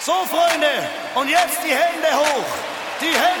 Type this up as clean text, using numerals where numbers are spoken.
So, Freunde, und jetzt die Hände hoch. Die Hände